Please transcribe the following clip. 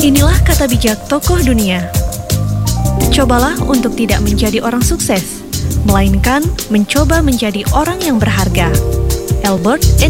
Inilah kata bijak tokoh dunia. Cobalah untuk tidak menjadi orang sukses, melainkan mencoba menjadi orang yang berharga. Albert